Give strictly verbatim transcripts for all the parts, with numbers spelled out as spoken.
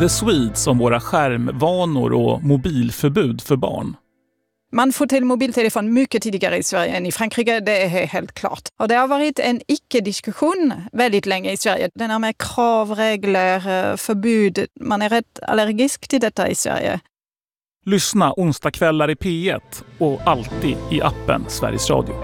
The Swedes om våra skärmvanor och mobilförbud för barn. Man får till mobiltelefon mycket tidigare i Sverige än i Frankrike, det är helt klart. Och det har varit en icke-diskussion väldigt länge i Sverige. Den här med krav, regler, förbud. Man är rätt allergisk till detta i Sverige. Lyssna onsdagskvällar i P ett och alltid i appen Sveriges Radio.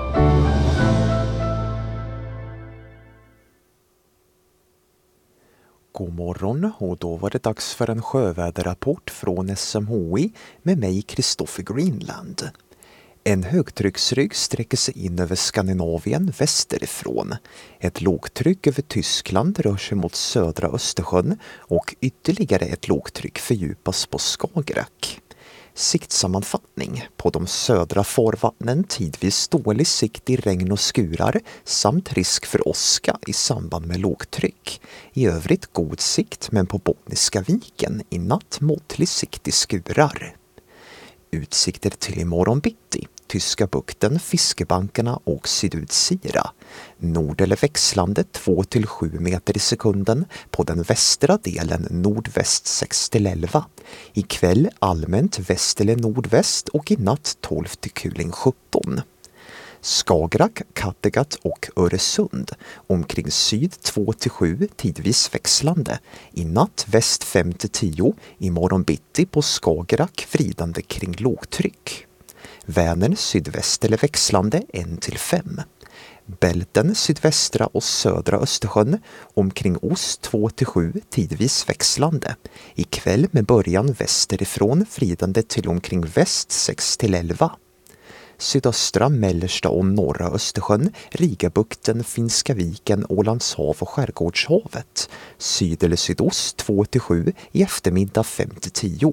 God morgon, och då var det dags för en sjöväderrapport från S M H I med mig, Kristoffer Greenland. En högtrycksrygg sträcker sig in över Skandinavien västerifrån. Ett lågtryck över Tyskland rör sig mot södra Östersjön och ytterligare ett lågtryck fördjupas på Skagerrak. Siktsammanfattning: på de södra farvattnen tidvis dålig sikt i regn och skurar samt risk för åska i samband med lågtryck. I övrigt god sikt, men på Bottniska viken i natt måttlig sikt i skurar. Utsikter till imorgon bitti: Tyska bukten, fiskebankarna och sydudsira. Nord eller växlande två till sju meter i sekunden, på den västra delen nordväst sex till elva. Ikväll allmänt väst eller nordväst och i natt tolv till kuling sjutton. Skagerrak, Kattegatt och Öresund omkring syd två till sju, tidvis växlande. I natt väst fem till tio, imorgon bitti på Skagerrak vridande kring lågtryck. Vänern sydväst eller växlande ett till fem. Bälten sydvästra och södra Östersjön omkring ost två till sju, tidvis växlande. Ikväll med början västerifrån vridande till omkring väst sex till elva. Sydöstra, mellersta och norra Östersjön, Rigabukten, Finska viken, Ålandshav och Skärgårdshavet. Syd eller sydost två till sju, i eftermiddag fem till tio.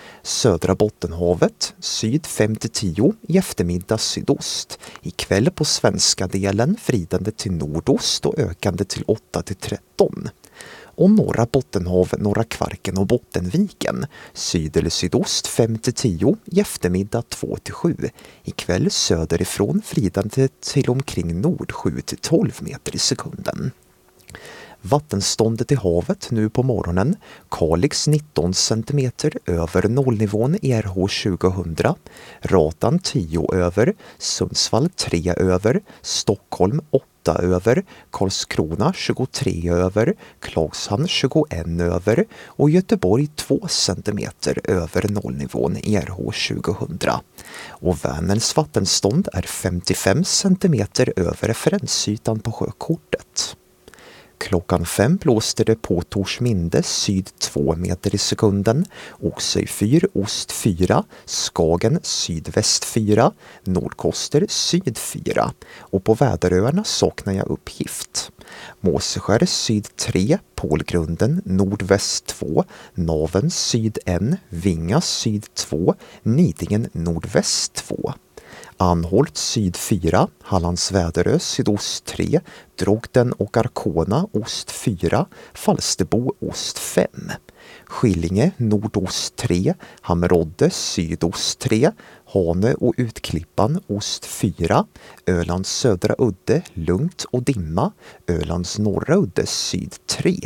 Södra Bottenhavet, syd fem till tio, i eftermiddag sydost. Ikväll på svenska delen vridande till nordost och ökande till åtta till tretton. Och norra Bottenhav, norra Kvarken och Bottenviken. Syd eller sydost fem till tio, i eftermiddag två till sju. Ikväll söderifrån vridande till omkring nord sju till tolv meter i sekunden. Vattenståndet i havet nu på morgonen: Kalix nitton centimeter över nollnivån i R H tjugohundra, Ratan tio över, Sundsvall tre över, Stockholm åtta över, Karlskrona tjugotre över, Klagshamn tjugoett över och Göteborg två centimeter över nollnivån i R H tjugohundra. Och Vänerns vattenstånd är femtiofem centimeter över referensytan på sjökortet. Klockan fem blåste det på Torsminde syd två meter i sekunden, Oxöj fyra, ost fyra, Skagen sydväst fyra, Nordkoster syd fyra och på väderöarna saknar jag uppgift. Måseskär syd tre, Pålgrunden nordväst två, Naven syd ett, Vinga syd två, Nidingen nordväst två. Anholt syd fyra, Hallands Väderö sydost tre, Drogden och Arkona ost fyra, Falsterbo ost fem. Skillinge nordost tre, Hammerodde sydost tre, Hanö och Utklippan ost fyra, Ölands södra udde lugnt och dimma, Ölands norra udde syd tre.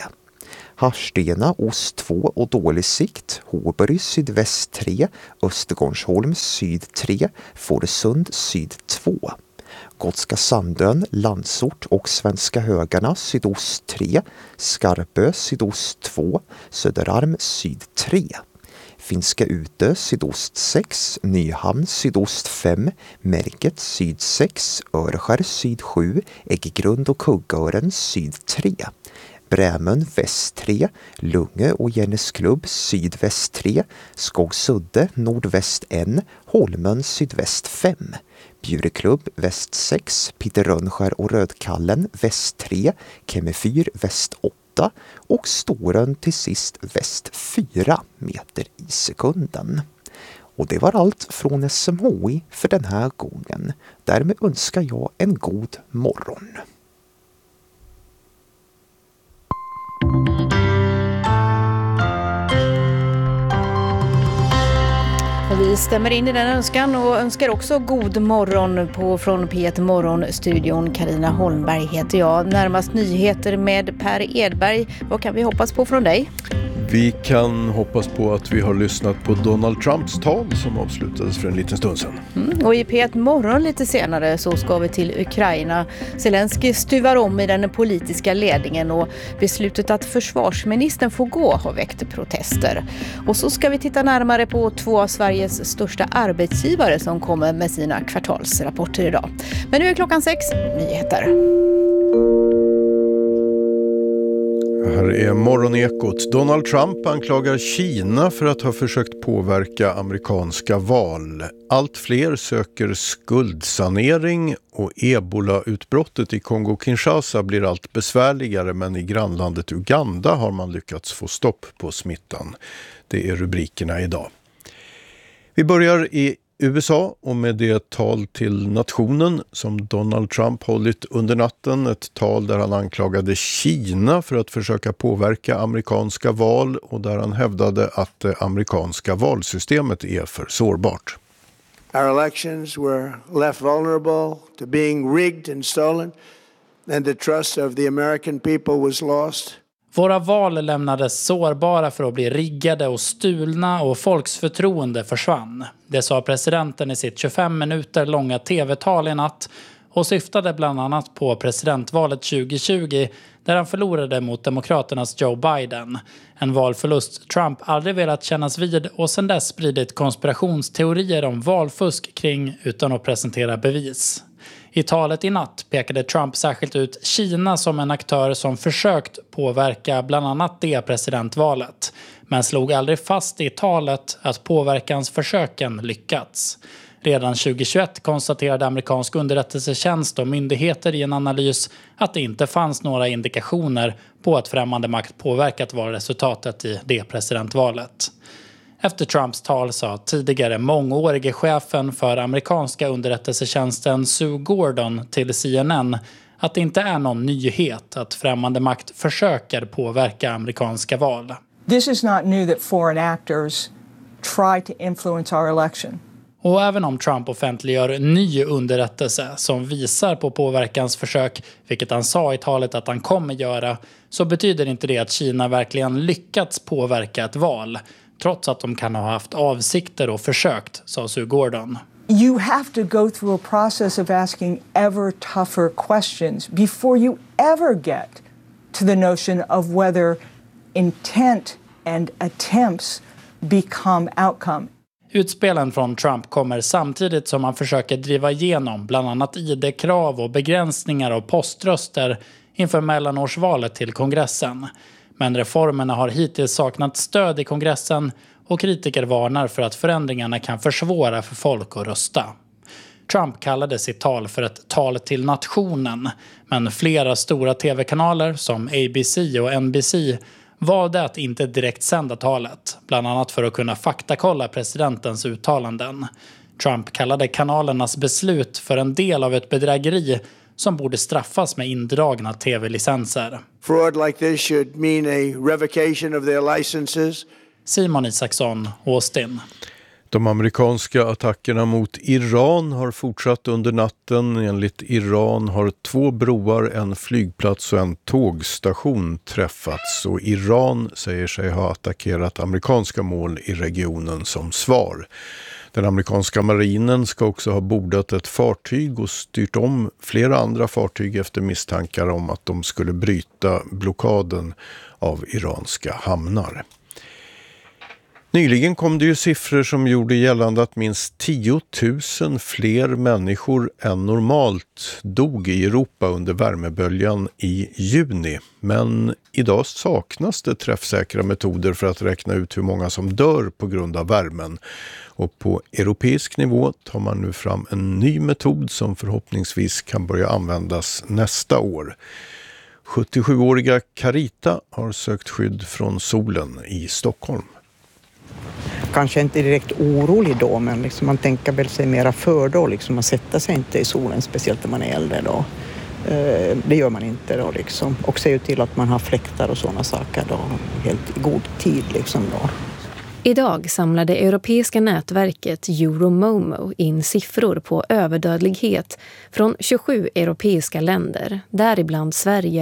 Harstena ost två och dålig sikt, Håberg sydväst tre, Östergårdsholm syd tre, Fårösund syd två. Gotska Sandön, Landsort och Svenska Högarna sydost tre, Skarpö sydost två, Söderarm syd tre. Finska Utö sydost sex, Nyhamn sydost fem, Märket syd sex, Örskär syd sju, Ägggrund och Kuggören syd tre. Brämön väst tre, Lunge och Järnesklubb sydväst tre, Skogsudde nordväst ett, Holmön sydväst fem. Bjureklubb väst sex, Peter Rönnskär och Rödkallen väst tre, Kemmefyr väst åtta och Storön till sist väst fyra meter i sekunden. Och det var allt från S M H I för den här gången. Därmed önskar jag en god morgon. Vi stämmer in i den önskan och önskar också god morgon på från P ett Morgonstudion. Carina Holmberg heter jag. Närmast nyheter med Per Edberg. Vad kan vi hoppas på från dig? Vi kan hoppas på att vi har lyssnat på Donald Trumps tal som avslutades för en liten stund sedan. Mm. Och i P ett morgon lite senare så ska vi till Ukraina. Zelensky stuvar om i den politiska ledningen och beslutet att försvarsministern får gå har väckt protester. Och så ska vi titta närmare på två av Sveriges största arbetsgivare som kommer med sina kvartalsrapporter idag. Men nu är klockan sex, nyheter. Här är morgonekot. Donald Trump anklagar Kina för att ha försökt påverka amerikanska val. Allt fler söker skuldsanering och ebola-utbrottet i Kongo-Kinshasa blir allt besvärligare, men i grannlandet Uganda har man lyckats få stopp på smittan. Det är rubrikerna idag. Vi börjar i U S A och med det tal till nationen som Donald Trump hållit under natten. Ett tal där han anklagade Kina för att försöka påverka amerikanska val och där han hävdade att det amerikanska valsystemet är för sårbart. Our elections were left vulnerable to being rigged and stolen, and the trust of the American people was lost. Våra val lämnades sårbara för att bli riggade och stulna och folks förtroende försvann. Det sa presidenten i sitt tjugofem minuter långa tv-tal i natt och syftade bland annat på presidentvalet tjugo tjugo där han förlorade mot demokraternas Joe Biden. En valförlust Trump aldrig velat kännas vid och sedan dess spridit konspirationsteorier om valfusk kring utan att presentera bevis. I talet i natt pekade Trump särskilt ut Kina som en aktör som försökt påverka bland annat det presidentvalet, men slog aldrig fast i talet att påverkansförsöken lyckats. Redan tjugo tjugoett konstaterade amerikansk underrättelsetjänst och myndigheter i en analys att det inte fanns några indikationer på att främmande makt påverkat valresultatet i det presidentvalet. Efter Trumps tal sa tidigare mångårige chefen för amerikanska underrättelsetjänsten Sue Gordon till C N N att det inte är någon nyhet att främmande makt försöker påverka amerikanska val. This is not new that foreign actors try to influence our election. Och även om Trump offentliggör ny underrättelse som visar på påverkansförsök, vilket han sa i talet att han kommer göra, så betyder inte det att Kina verkligen lyckats påverka ett val. Trots att de kan ha haft avsikter och försökt, sa Sue Gordon. You have to go through a process of asking ever tougher questions before you ever get to the notion of whether intent and attempts become outcome. Utspelen från Trump kommer samtidigt som han försöker driva igenom bland annat I D-krav och begränsningar av poströster inför mellanårsvalet till kongressen. Men reformerna har hittills saknat stöd i kongressen och kritiker varnar för att förändringarna kan försvåra för folk att rösta. Trump kallade sitt tal för ett tal till nationen, men flera stora tv-kanaler som A B C och N B C valde att inte direkt sända talet, bland annat för att kunna faktakolla presidentens uttalanden. Trump kallade kanalernas beslut för en del av ett bedrägeri som borde straffas med indragna tv-licenser. Fraud like this should mean a revocation of their licenses. Simon Isaksson, Austin. De amerikanska attackerna mot Iran har fortsatt under natten. Enligt Iran har två broar, en flygplats och en tågstation träffats. Och Iran säger sig ha attackerat amerikanska mål i regionen som svar. Den amerikanska marinen ska också ha bordat ett fartyg och styrt om flera andra fartyg efter misstankar om att de skulle bryta blockaden av iranska hamnar. Nyligen kom det ju siffror som gjorde gällande att minst tio tusen fler människor än normalt dog i Europa under värmeböljan i juni. Men idag saknas det träffsäkra metoder för att räkna ut hur många som dör på grund av värmen. Och på europeisk nivå tar man nu fram en ny metod som förhoppningsvis kan börja användas nästa år. sjuttiosjuåriga Carita har sökt skydd från solen i Stockholm. Kanske inte direkt orolig då, men liksom man tänker väl sig mera för då. Liksom man sätter sig inte i solen, speciellt när man är äldre då. Eh, det gör man inte då liksom. Och ser ju till att man har fläktar och sådana saker då, helt i god tid liksom då. Idag samlade europeiska nätverket Euromomo in siffror på överdödlighet från tjugosju europeiska länder, däribland Sverige,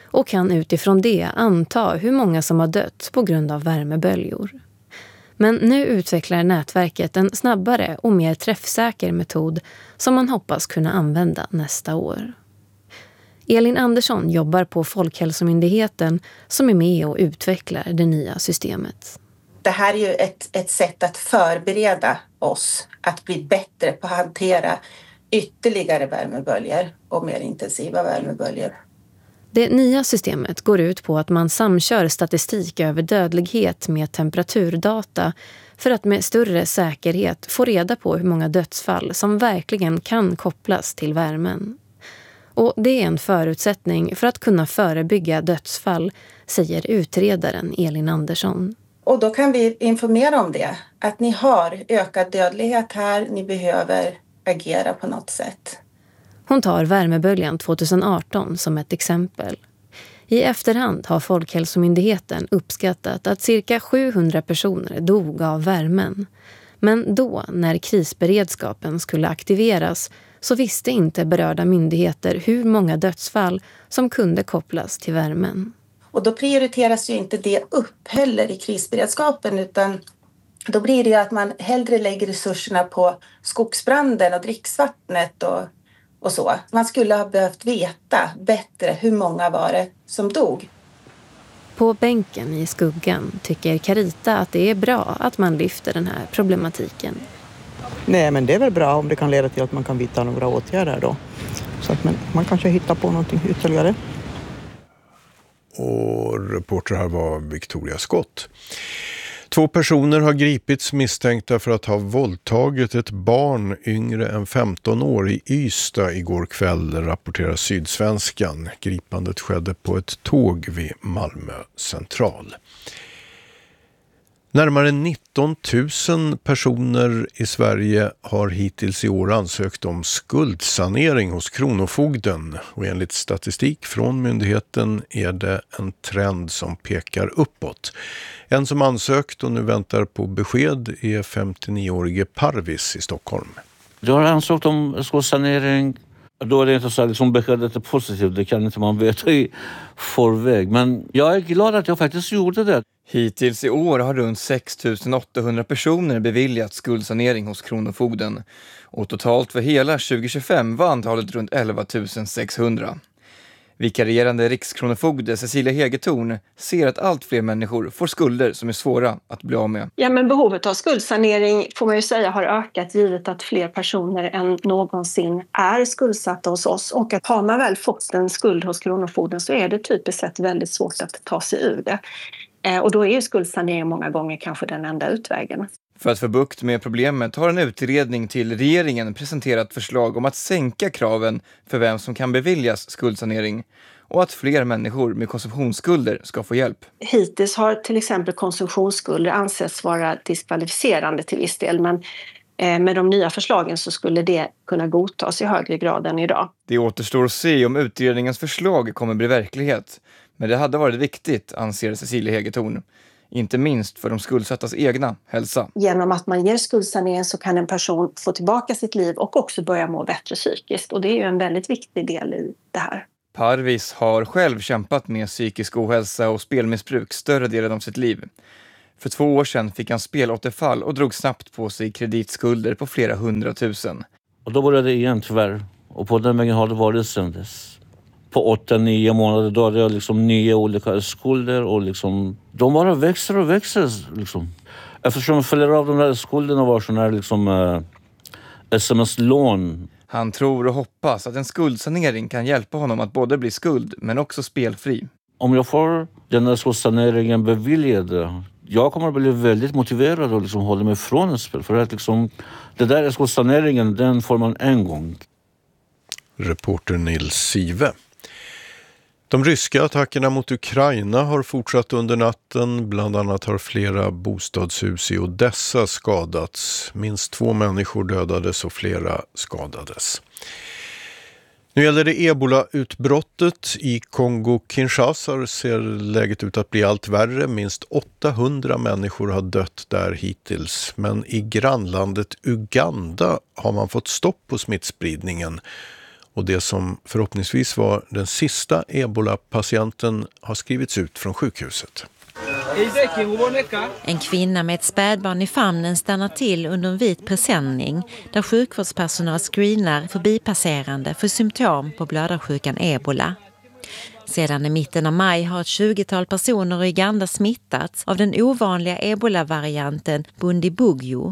och kan utifrån det anta hur många som har dött på grund av värmeböljor. Men nu utvecklar nätverket en snabbare och mer träffsäker metod som man hoppas kunna använda nästa år. Elin Andersson jobbar på Folkhälsomyndigheten som är med och utvecklar det nya systemet. Det här är ju ett, ett sätt att förbereda oss att bli bättre på att hantera ytterligare värmeböljor och mer intensiva värmeböljor. Det nya systemet går ut på att man samkör statistik över dödlighet med temperaturdata för att med större säkerhet få reda på hur många dödsfall som verkligen kan kopplas till värmen. Och det är en förutsättning för att kunna förebygga dödsfall, säger utredaren Elin Andersson. Och då kan vi informera om det, att ni har ökad dödlighet här, ni behöver agera på något sätt. Hon tar värmeböljan tjugoarton som ett exempel. I efterhand har Folkhälsomyndigheten uppskattat att cirka sjuhundra personer dog av värmen. Men då, när krisberedskapen skulle aktiveras, så visste inte berörda myndigheter hur många dödsfall som kunde kopplas till värmen. Och då prioriteras ju inte det upp heller i krisberedskapen, utan då blir det ju att man hellre lägger resurserna på skogsbranden och dricksvattnet och, och så. Man skulle ha behövt veta bättre hur många var det som dog. På bänken i skuggan tycker Carita att det är bra att man lyfter den här problematiken. Nej, men det är väl bra om det kan leda till att man kan vidta några åtgärder då. Så att man, man kanske hittar på någonting ytterligare. Och reporter här var Victoria Scott. Två personer har gripits misstänkta för att ha våldtagit ett barn yngre än femton år i Ystad igår kväll, rapporterar Sydsvenskan. Gripandet skedde på ett tåg vid Malmö central. Närmare nitton tusen personer i Sverige har hittills i år ansökt om skuldsanering hos Kronofogden. Och enligt statistik från myndigheten är det en trend som pekar uppåt. En som ansökt och nu väntar på besked är femtionio-årige Parvis i Stockholm. Jag har ansökt om skuldsanering. Då är det inte så att liksom beskedet är positivt. Det kan inte man veta i förväg. Men jag är glad att jag faktiskt gjorde det. Hittills i år har runt sex tusen åttahundra personer beviljat skuldsanering hos Kronofogden. Och totalt för hela tjugo tjugofem var antalet runt elva tusen sexhundra. Vikarierande rikskronofogde Cecilia Hegetorn ser att allt fler människor får skulder som är svåra att bli av med. Ja, men behovet av skuldsanering får man ju säga har ökat givet att fler personer än någonsin är skuldsatta hos oss. Och att har man väl fått en skuld hos Kronofogden så är det typiskt sett väldigt svårt att ta sig ur det. Och då är ju skuldsanering många gånger kanske den enda utvägen. För att få bukt med problemet har en utredning till regeringen presenterat förslag om att sänka kraven för vem som kan beviljas skuldsanering och att fler människor med konsumtionsskulder ska få hjälp. Hittills har till exempel konsumtionsskulder ansetts vara diskvalificerande till viss del, men med de nya förslagen så skulle det kunna godtas i högre grad än idag. Det återstår att se om utredningens förslag kommer bli verklighet, men det hade varit viktigt, anser Cecilia Hegetorn. Inte minst för de skuldsattas egna hälsa. Genom att man ger skuldsanering så kan en person få tillbaka sitt liv och också börja må bättre psykiskt. Och det är ju en väldigt viktig del i det här. Parvis har själv kämpat med psykisk ohälsa och spelmissbruk större delen av sitt liv. För två år sedan fick han spelåterfall och drog snabbt på sig kreditskulder på flera hundratusen. Och då började det igen tyvärr. Och på den vägen har det varit sedan dess. På åtta, nio månader då hade jag liksom nio olika skulder och liksom, de bara växer och växer liksom. Eftersom flera av de där skulderna var sådana här liksom uh, sms-lån. Han tror och hoppas att en skuldsanering kan hjälpa honom att både bli skuld men också spelfri. Om jag får den här skuldsaneringen beviljad, jag kommer att bli väldigt motiverad och liksom hålla mig från ett spel. För att liksom, det där skuldsaneringen, den får man en gång. Reporter Nils Sive. De ryska attackerna mot Ukraina har fortsatt under natten. Bland annat har flera bostadshus i Odessa skadats. Minst två människor dödades och flera skadades. Nu gäller det Ebola-utbrottet. I Kongo-Kinshasa ser läget ut att bli allt värre. Minst åttahundra människor har dött där hittills. Men i grannlandet Uganda har man fått stopp på smittspridningen. och det som förhoppningsvis var den sista ebola-patienten har skrivits ut från sjukhuset. En kvinna med ett spädbarn i famnen stannar till under en vit presenning där sjukvårdspersonal screenar förbipasserande för symptom på blödarsjukan ebola. Sedan i mitten av maj har ett tjugotal personer i Uganda smittats av den ovanliga ebola-varianten Bundibugyo.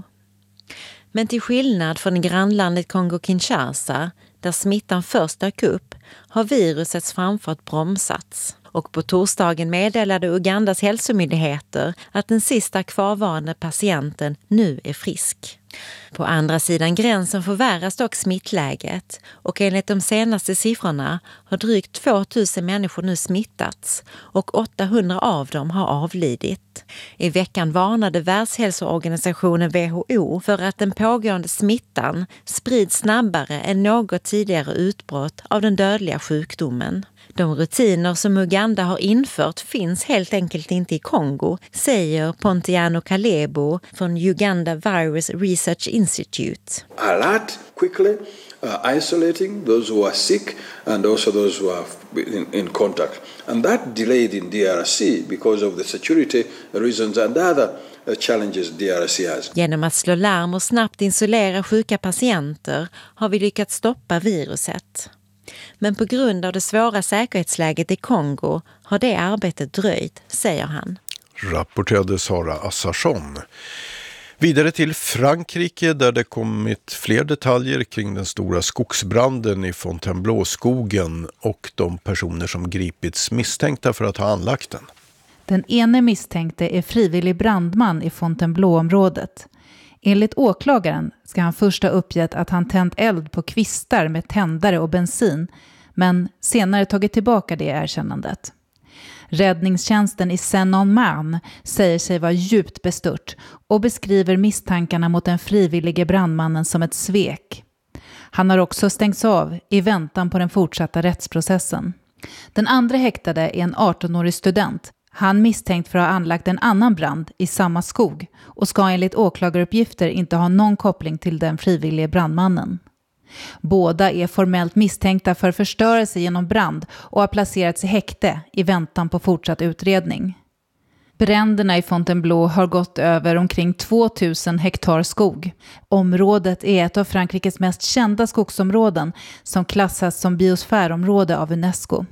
Men till skillnad från grannlandet Kongo-Kinshasa, där smittan först dök upp, har virusets framfart bromsats. Och på torsdagen meddelade Ugandas hälsomyndigheter att den sista kvarvarande patienten nu är frisk. På andra sidan gränsen förvärras dock smittläget och enligt de senaste siffrorna har drygt tvåtusen människor nu smittats och åttahundra av dem har avlidit. I veckan varnade Världshälsoorganisationen W H O för att den pågående smittan sprids snabbare än något tidigare utbrott av den dödliga sjukdomen. De rutiner som Uganda har infört finns helt enkelt inte i Kongo, säger Pontiano Kalebo från Uganda Virus Research Institute. Alert quickly, uh, isolating those who are sick and also those who are in, in contact. And that delayed in D R C because of the security reasons and other challenges D R C has. Genom att slå larm och snabbt isolera sjuka patienter har vi lyckats stoppa viruset. Men på grund av det svåra säkerhetsläget i Kongo har det arbetet dröjt, säger han. Rapporterade Sara Assarson. Vidare till Frankrike där det kommit fler detaljer kring den stora skogsbranden i Fontainebleau-skogen och de personer som gripits misstänkta för att ha anlagt den. Den ene misstänkte är frivillig brandman i Fontainebleau-området. Enligt åklagaren ska han först ha uppgett att han tänt eld på kvistar med tändare och bensin, men senare tagit tillbaka det erkännandet. Räddningstjänsten i Seine-en-Marne säger sig vara djupt bestört och beskriver misstankarna mot den frivillige brandmannen som ett svek. Han har också stängts av i väntan på den fortsatta rättsprocessen. Den andra häktade är en artonårig student. Han misstänkt för att ha anlagt en annan brand i samma skog och ska enligt åklagaruppgifter inte ha någon koppling till den frivilliga brandmannen. Båda är formellt misstänkta för förstörelse genom brand och har placerats i häkte i väntan på fortsatt utredning. Bränderna i Fontainebleau har gått över omkring tvåtusen hektar skog. Området är ett av Frankrikes mest kända skogsområden som klassas som biosfärområde av UNESCO.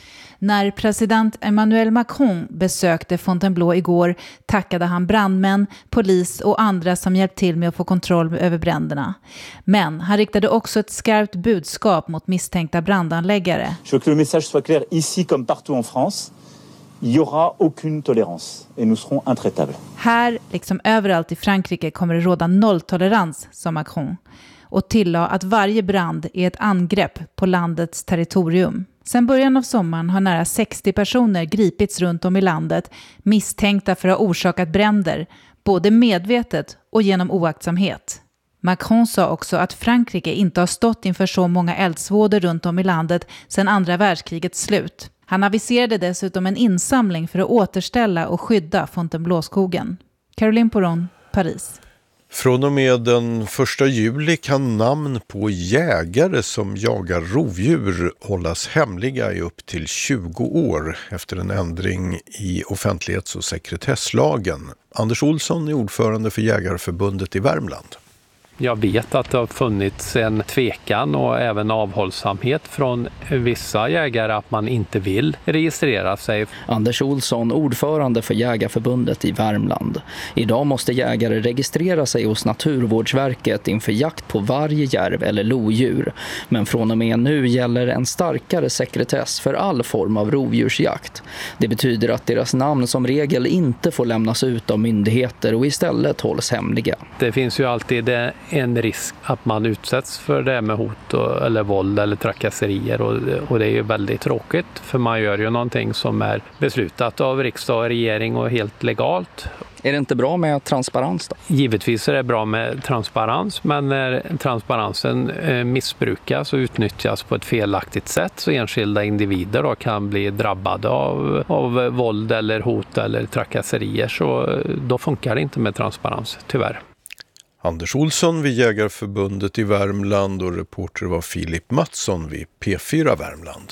När president Emmanuel Macron besökte Fontainebleau igår tackade han brandmän, polis och andra som hjälpt till med att få kontroll över bränderna. Men han riktade också ett skarpt budskap mot misstänkta brandanläggare. Je veux que le message soit clair ici comme partout en France. Il y aura aucune tolérance et nous serons intraitables. Här, liksom överallt i Frankrike, kommer det råda nolltolerans, sa Macron. Och tillade att varje brand är ett angrepp på landets territorium. Sen början av sommaren har nära sextio personer gripits runt om i landet misstänkta för att ha orsakat bränder, både medvetet och genom oaktsamhet. Macron sa också att Frankrike inte har stått inför så många eldsvådor runt om i landet sedan andra världskrigets slut. Han aviserade dessutom en insamling för att återställa och skydda Fontainebleau-skogen. Caroline Poron, Paris. Från och med den första juli kan namn på jägare som jagar rovdjur hållas hemliga i upp till tjugo år efter en ändring i offentlighets- och sekretesslagen. Anders Olsson är ordförande för Jägarförbundet i Värmland. Jag vet att det har funnits en tvekan och även avhållsamhet från vissa jägare att man inte vill registrera sig. Anders Olsson, ordförande för Jägarförbundet i Värmland. Idag måste jägare registrera sig hos Naturvårdsverket inför jakt på varje järv eller lodjur. Men från och med nu gäller en starkare sekretess för all form av rovdjursjakt. Det betyder att deras namn som regel inte får lämnas ut av myndigheter och istället hålls hemliga. Det finns ju alltid det en risk att man utsätts för det med hot och, eller våld eller trakasserier och, och det är ju väldigt tråkigt för man gör ju någonting som är beslutat av riksdag och regering och helt legalt. Är det inte bra med transparens då? Givetvis är det bra med transparens, men när transparensen eh, missbrukas och utnyttjas på ett felaktigt sätt så enskilda individer då kan bli drabbade av, av våld eller hot eller trakasserier så då funkar det inte med transparens, tyvärr. Anders Olsson vid Jägarförbundet i Värmland och reporter var Filip Mattsson vid P fyra Värmland.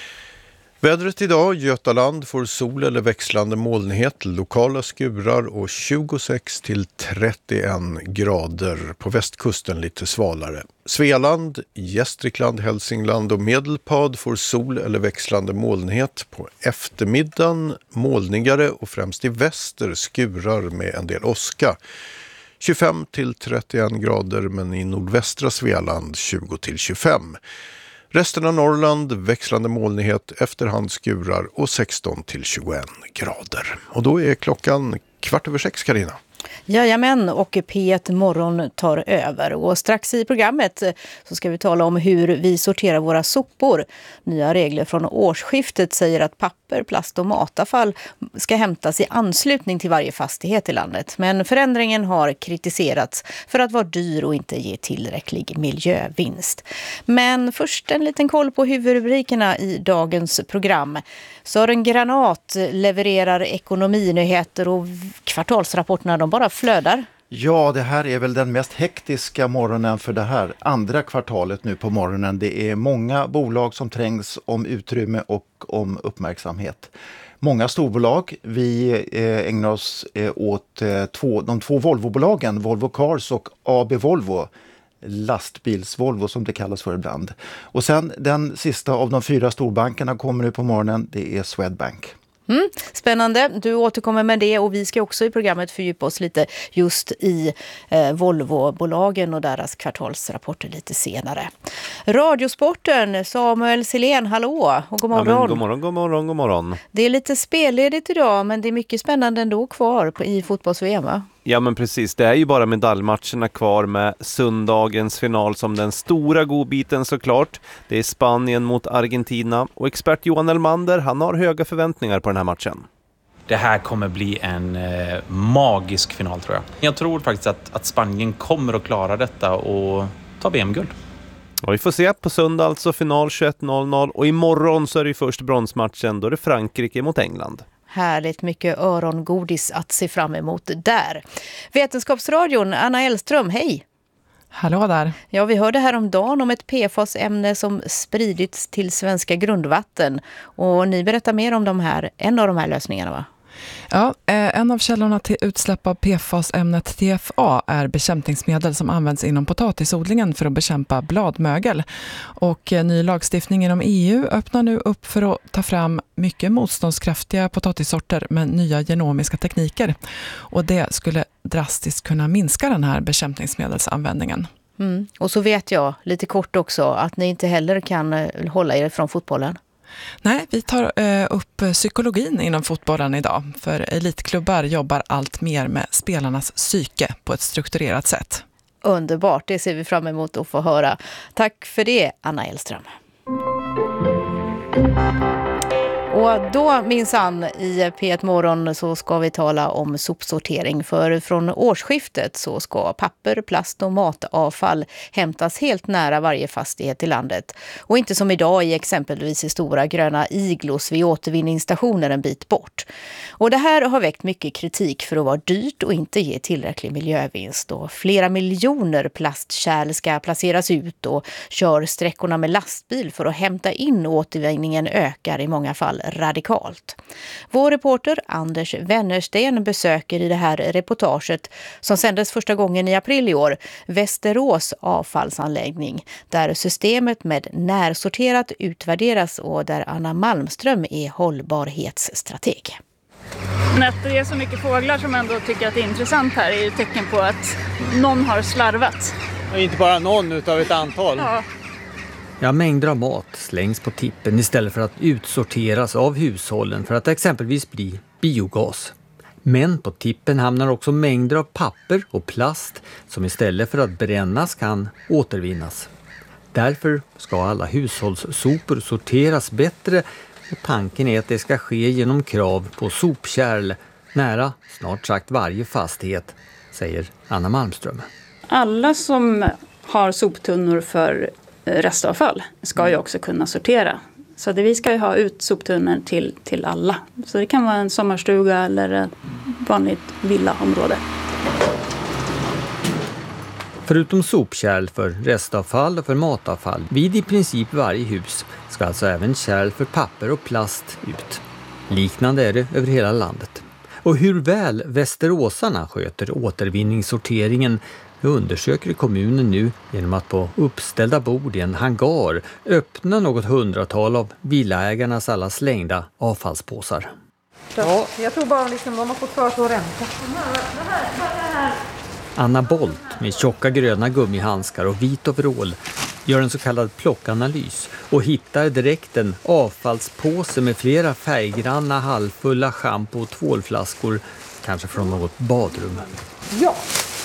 Vädret idag, Götaland får sol eller växlande molnighet, lokala skurar och tjugosex till trettioen grader. På västkusten lite svalare. Svealand, Gästrikland, Hälsingland och Medelpad får sol eller växlande molnighet. På eftermiddagen molnigare och främst i väster skurar med en del åska. tjugofem till trettioen grader, men i nordvästra Svealand tjugo till tjugofem. Resten av Norrland växlande molnighet, efterhand skurar och sexton till tjugoen grader. Och då är klockan kvart över sex, Carina. Jajamän, och P ett Morgon tar över. Och strax i programmet så ska vi tala om hur vi sorterar våra sopor. Nya regler från årsskiftet säger att papper, plast och matavfall ska hämtas i anslutning till varje fastighet i landet. Men förändringen har kritiserats för att vara dyr och inte ge tillräcklig miljövinst. Men först en liten koll på huvudrubrikerna i dagens program. Sören Granat levererar ekonominyheter och kvartalsrapporterna de bara flödar. Ja, det här är väl den mest hektiska morgonen för det här andra kvartalet nu på morgonen. Det är många bolag som trängs om utrymme och om uppmärksamhet. Många storbolag. Vi eh, ägnar oss eh, åt eh, två, de två Volvo-bolagen, Volvo Cars och A B Volvo. Lastbils-Volvo som det kallas för ibland. Och sen den sista av de fyra storbankerna kommer nu på morgonen, det är Swedbank. Mm, spännande, du återkommer med det och vi ska också i programmet fördjupa oss lite just i eh, Volvo-bolagen och deras kvartalsrapporter lite senare. Radiosporten, Samuel Silén, hallå och god morgon. Ja, men god morgon, god morgon, god morgon. Det är lite spelledigt idag men det är mycket spännande ändå kvar på, i fotbolls-V M, va? Ja men precis, det är ju bara medaljmatcherna kvar med söndagens final som den stora godbiten såklart. Det är Spanien mot Argentina och expert Johan Elmander, han har höga förväntningar på den här matchen. Det här kommer bli en eh, magisk final tror jag. Jag tror faktiskt att, att Spanien kommer att klara detta och ta V M-guld. Och vi får se på söndag alltså final tjugoett noll noll och imorgon så är det ju först bronsmatchen då det är Frankrike mot England. Härligt mycket örongodis att se fram emot där. Vetenskapsradion, Anna Elström, hej! Hallå där. Ja, vi hörde här om dagen om ett P F A S-ämne som spridits till svenska grundvatten. Och ni berättar mer om de här, en av de här lösningarna, va? Ja, en av källorna till utsläpp av P F A S-ämnet T F A är bekämpningsmedel som används inom potatisodlingen för att bekämpa bladmögel. Och ny lagstiftning inom E U öppnar nu upp för att ta fram mycket motståndskraftiga potatissorter med nya genomiska tekniker. Och det skulle drastiskt kunna minska den här bekämpningsmedelsanvändningen. Mm. Och så vet jag lite kort också att ni inte heller kan hålla er från fotbollen. Nej, vi tar eh, upp psykologin inom fotbollen idag. För elitklubbar jobbar allt mer med spelarnas psyke på ett strukturerat sätt. Underbart, det ser vi fram emot att få höra. Tack för det, Anna Elström. Och då minsann i P ett Morgon så ska vi tala om sopsortering. För från årsskiftet så ska papper, plast och matavfall hämtas helt nära varje fastighet i landet. Och inte som idag i exempelvis i stora gröna iglos vid återvinningsstationer en bit bort. Och det här har väckt mycket kritik för att vara dyrt och inte ge tillräcklig miljövinst. Och flera miljoner plastkärl ska placeras ut och körsträckorna med lastbil för att hämta in återvinningen ökar i många fall radikalt. Vår reporter Anders Wennersten besöker i det här reportaget som sändes första gången i april i år Västerås avfallsanläggning där systemet med närsorterat utvärderas och där Anna Malmström är hållbarhetsstrateg. Att det är så mycket fåglar som ändå tycker att det är intressant här är ju tecken på att någon har slarvat. Och inte bara någon utav ett antal. Ja. Ja, mängder av mat slängs på tippen istället för att utsorteras av hushållen för att exempelvis bli biogas. Men på tippen hamnar också mängder av papper och plast som istället för att brännas kan återvinnas. Därför ska alla hushållssopor sorteras bättre och tanken är att det ska ske genom krav på sopkärl nära snart sagt varje fastighet, säger Anna Malmström. Alla som har soptunnor för restavfall ska ju också kunna sortera. Så det, vi ska ju ha ut soptunnor till, till alla. Så det kan vara en sommarstuga eller ett vanligt villaområde. Förutom sopkärl för restavfall och för matavfall vid i princip varje hus ska alltså även kärl för papper och plast ut. Liknande är det över hela landet. Och hur väl västeråsarna sköter återvinningssorteringen undersöker kommunen nu genom att på uppställda bord i en hangar öppna något hundratal av villaägarnas alla slängda avfallspåsar. Ja. Jag tror bara liksom de har fått för sig att ränta. Anna Bolt med tjocka gröna gummihandskar och vit overall gör en så kallad plockanalys och hittar direkt en avfallspåse med flera färggranna halvfulla shampoo- och tvålflaskor, kanske från något badrum. Ja.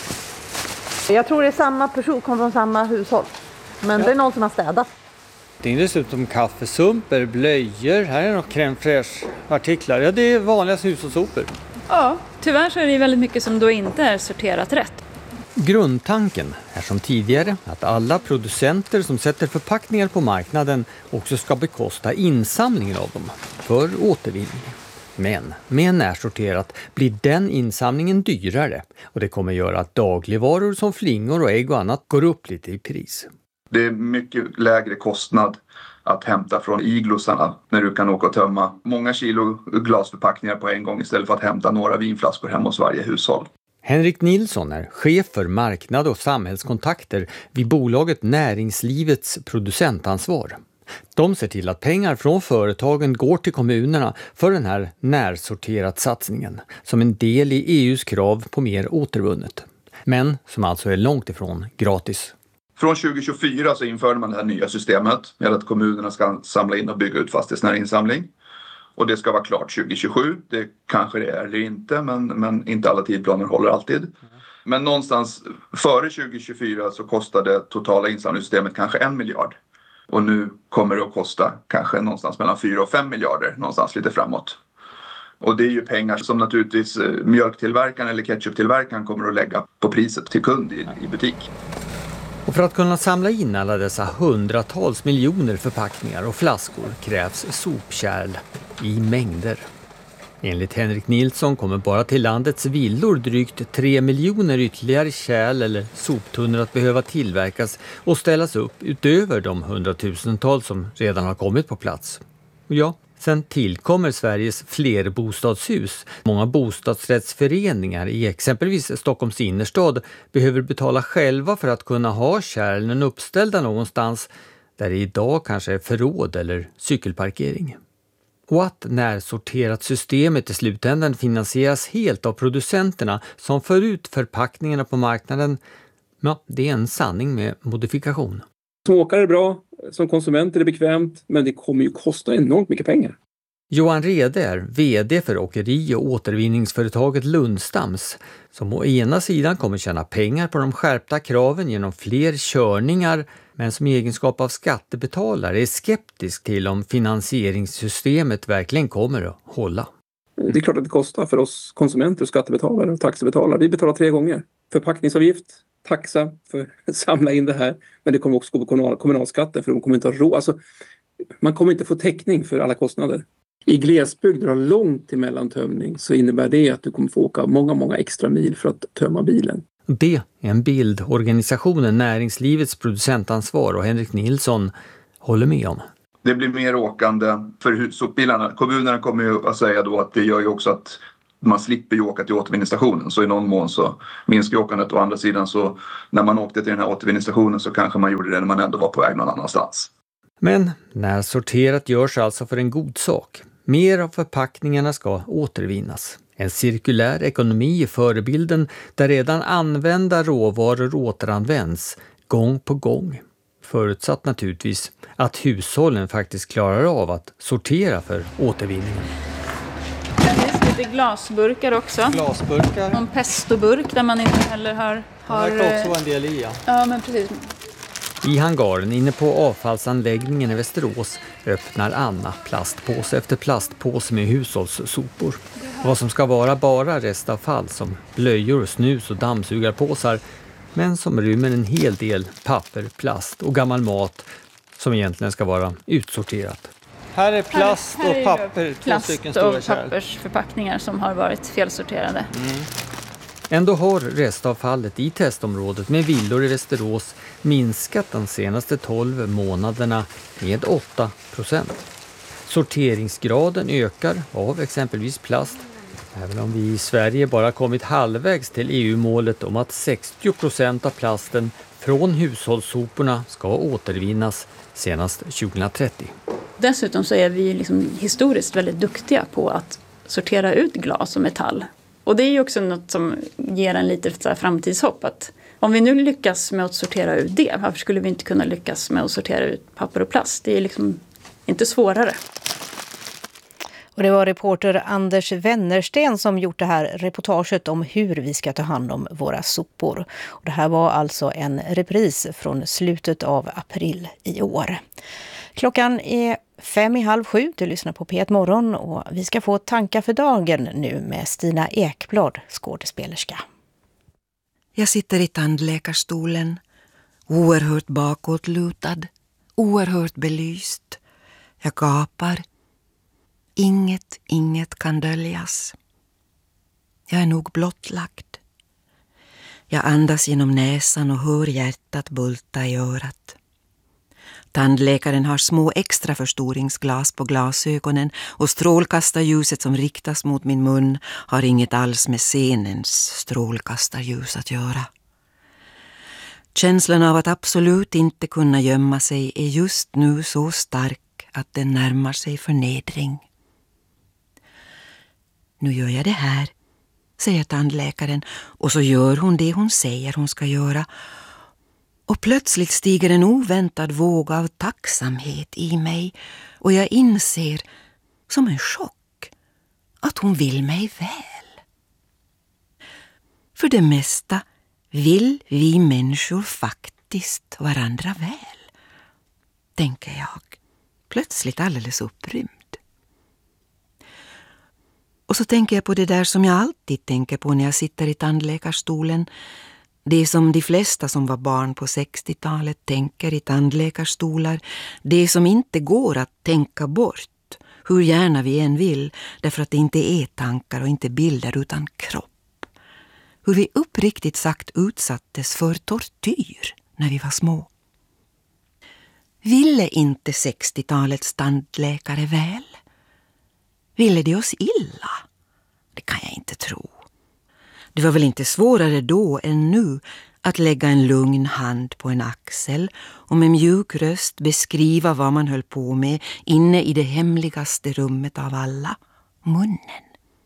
Jag tror det är samma person, kommer från samma hushåll. Men ja. Det är någon som har städat. Det är dessutom kaffesumper, blöjor, här är något crème fraîche-artiklar. Ja, det är vanliga hushållssopor. Ja, tyvärr så är det väldigt mycket som då inte är sorterat rätt. Grundtanken är som tidigare att alla producenter som sätter förpackningar på marknaden också ska bekosta insamlingen av dem för återvinning. Men med närsorterat blir den insamlingen dyrare och det kommer göra att dagligvaror som flingor och ägg och annat går upp lite i pris. Det är mycket lägre kostnad att hämta från iglosarna när du kan åka och tömma många kilo glasförpackningar på en gång istället för att hämta några vinflaskor hemma hos varje hushåll. Henrik Nilsson är chef för marknad och samhällskontakter vid bolaget Näringslivets producentansvar. De ser till att pengar från företagen går till kommunerna för den här närsorterat satsningen som en del i E U:s krav på mer återvunnet. Men som alltså är långt ifrån gratis. Från tjugo tjugofyra så införde man det här nya systemet med att kommunerna ska samla in och bygga ut fastighetsnära insamling. Och det ska vara klart tjugo tjugosju. Det kanske det är eller inte, men, men inte alla tidplaner håller alltid. Men någonstans före tjugo tjugofyra så kostade totala insamlingssystemet kanske en miljard. Och nu kommer det att kosta kanske någonstans mellan fyra och fem miljarder, någonstans lite framåt. Och det är ju pengar som naturligtvis mjölktillverkaren eller ketchuptillverkaren kommer att lägga på priset till kund i, i butik. Och för att kunna samla in alla dessa hundratals miljoner förpackningar och flaskor krävs sopkärl i mängder. Enligt Henrik Nilsson kommer bara till landets villor drygt tre miljoner ytterligare kärl eller soptunnor att behöva tillverkas och ställas upp utöver de hundratusentals som redan har kommit på plats. Och ja, sen tillkommer Sveriges flerbostadshus. Många bostadsrättsföreningar i exempelvis Stockholms innerstad behöver betala själva för att kunna ha kärlen uppställda någonstans där det idag kanske är förråd eller cykelparkering. Och att närsorterat systemet i slutändan finansieras helt av producenterna som för ut förpackningarna på marknaden, ja, det är en sanning med modifikation. Som åkare är det bra, som konsument är det bekvämt, men det kommer ju kosta enormt mycket pengar. Johan Rede är vd för åkeri- och återvinningsföretaget Lundstams som å ena sidan kommer tjäna pengar på de skärpta kraven genom fler körningar men som i egenskap av skattebetalare är skeptisk till om finansieringssystemet verkligen kommer att hålla. Det är klart att det kostar för oss konsumenter, skattebetalare och taxibetalare. Vi betalar tre gånger. Förpackningsavgift, taxa för att samla in det här, men det kommer också gå på kommunal, kommunalskatten för de kommer inte ha råd. Alltså, man kommer inte få täckning för alla kostnader. I glesbygd där det är långt till mellantömning så innebär det att du kommer få åka många, många extra mil för att tömma bilen. Det är en bild organisationen Näringslivets producentansvar och Henrik Nilsson håller med om. Det blir mer åkande för sopbilarna. Kommunerna kommer ju att säga då att det gör ju också att man slipper ju åka till återvinningsstationen. Så i någon mån så minskar åkandet. Å andra sidan så när man åkte till den här återvinningsstationen så kanske man gjorde det när man ändå var på väg någon annanstans. Men när sorterat görs alltså för en god sak. Mer av förpackningarna ska återvinnas. En cirkulär ekonomi är förebilden där redan använda råvaror återanvänds gång på gång. Förutsatt naturligtvis att hushållen faktiskt klarar av att sortera för återvinningen. Det finns lite glasburkar också. Glasburkar. En pestoburk där man inte heller har... har det verkar också vara en del i, ja. Ja, men precis. I hangaren inne på avfallsanläggningen i Västerås öppnar Anna plastpåse efter plastpåse med hushållssopor. Vad som ska vara bara restavfall som blöjor, snus och dammsugarpåsar, men som rymmer en hel del papper, plast och gammal mat som egentligen ska vara utsorterat. Här är plast här, här och papper, två stycken stora kärl. Plast och pappersförpackningar som har varit felsorterade. Mm. Ändå har restavfallet i testområdet med villor i Västerås minskat de senaste tolv månaderna med åtta procent. Sorteringsgraden ökar av exempelvis plast, även om vi i Sverige bara kommit halvvägs till E U-målet om att sextio procent av plasten från hushållssoporna ska återvinnas senast tjugohundratrettio. Dessutom så är vi liksom historiskt väldigt duktiga på att sortera ut glas och metall. Och det är ju också något som ger en lite så här framtidshopp. Att om vi nu lyckas med att sortera ut det, varför skulle vi inte kunna lyckas med att sortera ut papper och plast? Det är liksom inte svårare. Och det var reporter Anders Wennersten som gjort det här reportaget om hur vi ska ta hand om våra sopor. Och det här var alltså en repris från slutet av april i år. Klockan är fem i halv sju, du lyssnar på P ett Morgon och vi ska få tankar för dagen nu med Stina Ekblad, skådespelerska. Jag sitter i tandläkarstolen, oerhört bakåtlutad, oerhört belyst. Jag gapar. Inget, inget kan döljas. Jag är nog blottlagd. Jag andas genom näsan och hör hjärtat bulta i örat. Tandläkaren har små extra förstoringsglas på glasögonen och strålkastarljuset som riktas mot min mun har inget alls med scenens strålkastarljus att göra. Känslan av att absolut inte kunna gömma sig är just nu så stark att den närmar sig förnedring. Nu gör jag det här, säger tandläkaren, och så gör hon det hon säger hon ska göra. Och plötsligt stiger en oväntad våg av tacksamhet i mig och jag inser, som en chock, att hon vill mig väl. För det mesta vill vi människor faktiskt varandra väl, tänker jag, plötsligt alldeles upprymd. Och så tänker jag på det där som jag alltid tänker på när jag sitter i tandläkarstolen. Det som de flesta som var barn på sextiotalet tänker i tandläkarstolar. Det som inte går att tänka bort, hur gärna vi än vill, därför att det inte är tankar och inte bilder utan kropp. Hur vi uppriktigt sagt utsattes för tortyr när vi var små. Ville inte sextiotalets tandläkare väl? Ville de oss illa? Det kan jag inte tro. Det var väl inte svårare då än nu att lägga en lugn hand på en axel och med mjuk röst beskriva vad man höll på med inne i det hemligaste rummet av alla, munnen.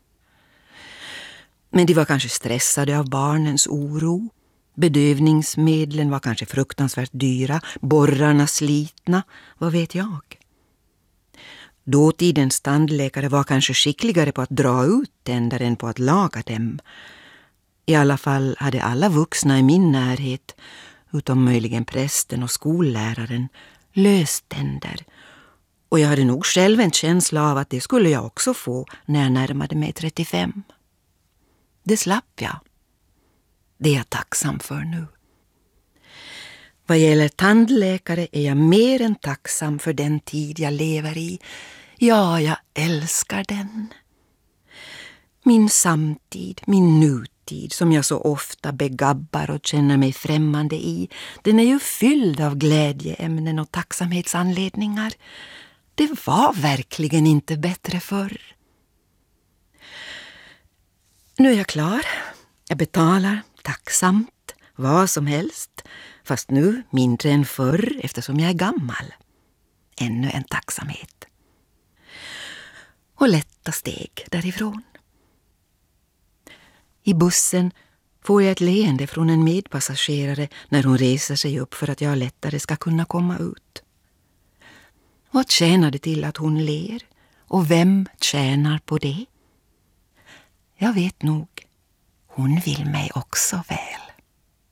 Men de var kanske stressade av barnens oro. Bedövningsmedlen var kanske fruktansvärt dyra, borrarna slitna, vad vet jag. Dåtidens tandläkare var kanske skickligare på att dra ut tänder än på att laga dem. I alla fall hade alla vuxna i min närhet, utom möjligen prästen och skolläraren, löständer. Och jag hade nog själv en känsla av att det skulle jag också få när jag närmade mig trettiofem. Det slapp jag. Det är jag tacksam för nu. Vad gäller tandläkare är jag mer än tacksam för den tid jag lever i. Ja, jag älskar den. Min samtid, min nutid som jag så ofta begabbar och känner mig främmande i, den är ju fylld av glädjeämnen och tacksamhetsanledningar. Det var verkligen inte bättre förr. Nu är jag klar. Jag betalar tacksamt vad som helst, fast nu mindre än förr eftersom jag är gammal. Ännu en tacksamhet. Och lätta steg därifrån. I bussen får jag ett leende från en medpassagerare när hon reser sig upp för att jag lättare ska kunna komma ut. Vad tjänar det till att hon ler? Och vem tjänar på det? Jag vet nog, hon vill mig också väl.